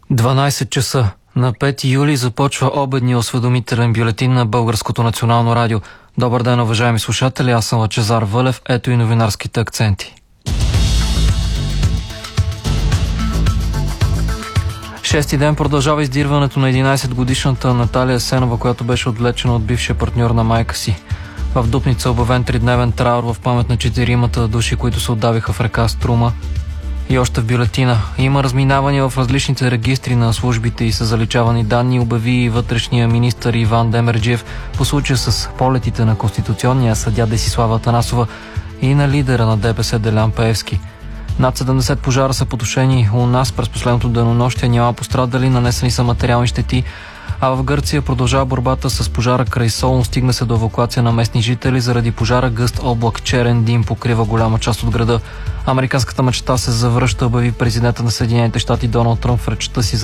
12 часа. На 5 юли започва обедния осведомителен бюлетин на Българското национално радио. Добър ден, уважаеми слушатели, аз съм Лъчезар Вълев. Ето и новинарските акценти. Шести ден продължава издирването на 11-годишната Наталия Сенова, която беше отвлечена от бившия партньор на майка си. В Дупница обявен 3-дневен траур в памет на 4 души, които се отдавиха в река Струма. И още в бюлетина. Има разминавания в различните регистри на службите и са заличавани данни, обяви и вътрешния министър Иван Демерджиев по случая с полетите на конституционния съдия Десислава Атанасова и на лидера на ДПС Делян Пеевски. Над 70 пожара са потушени у нас през последното денонощие, няма пострадали, нанесени са материални щети, а в Гърция продължава борбата с пожара край Солун. Стигна се до евакуация на местни жители. Заради пожара гъст облак черен дим покрива голяма част от града. Американската мечта се завръща, обяви президента на Съединените щати Доналд Тръмп в речта си за